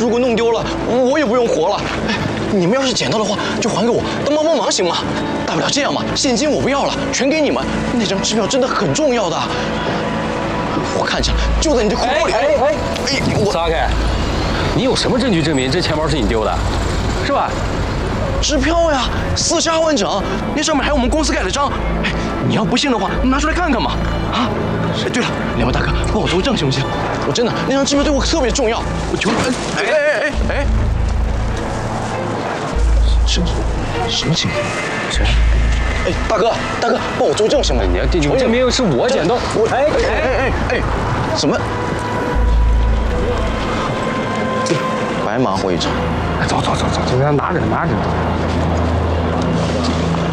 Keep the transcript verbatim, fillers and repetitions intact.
如果弄丢了，我也不用活了。哎，你们要是捡到的话，就还给我，当帮帮忙行吗？大不了这样嘛，现金我不要了，全给你们。那张支票真的很重要的，我看见了，就在你这裤兜里。哎哎哎，我撒开！你有什么证据证明这钱包是你丢的，是吧？ 支票呀，四十二万整，那上面还有我们公司盖的章。哎，你要不信的话，拿出来看看嘛。啊，哎，对了，两位大哥，帮我作证行不行？我真的那张支票对我特别重要，我求你。哎哎哎哎哎，什么什么情况？谁？哎，大哥大哥，帮我作证行吗？ 你要你证明是我捡到。 我哎哎哎哎哎，怎么？白忙活一场。 走走走走，这拿着拿着。